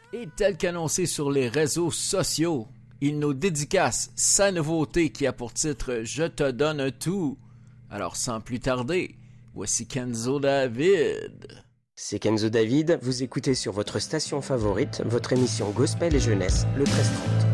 Et tel qu'annoncé sur les réseaux sociaux, il nous dédicace sa nouveauté qui a pour titre « Je te donne un tout ». Alors sans plus tarder, voici Kenzo David. C'est Kenzo David, vous écoutez sur votre station favorite, votre émission Gospel et Jeunesse, le 1330.